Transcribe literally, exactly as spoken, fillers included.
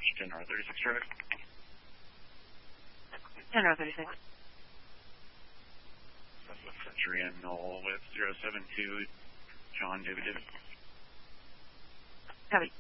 ten R thirty-six traffic. ten R thirty-six. Southwest Century and null with zero seven two, John David David. Copy.